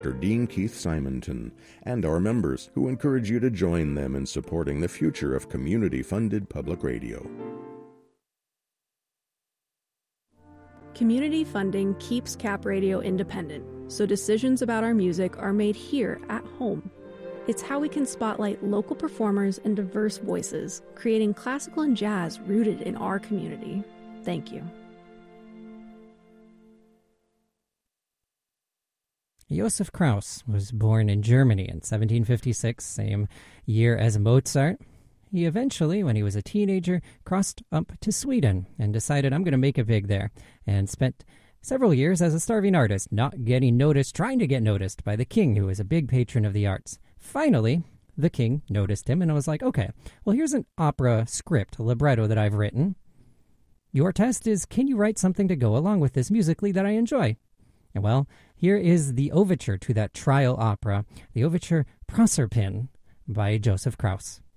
Dean Keith Simonton, and our members, who encourage you to join them in supporting the future of community-funded public radio. Community funding keeps Cap Radio independent, so decisions about our music are made here at home. It's how we can spotlight local performers and diverse voices, creating classical and jazz rooted in our community. Thank you. Josef Krauss was born in Germany in 1756, same year as Mozart. He eventually, when he was a teenager, crossed up to Sweden and decided, I'm going to make it big there, and spent several years as a starving artist, not getting noticed, trying to get noticed by the king, who was a big patron of the arts. Finally, the king noticed him and was like, okay, well, here's an opera script, a libretto that I've written. Your test is, can you write something to go along with this musically that I enjoy? And well, here is the overture to that trial opera, the overture Proserpine by Josef Krauss.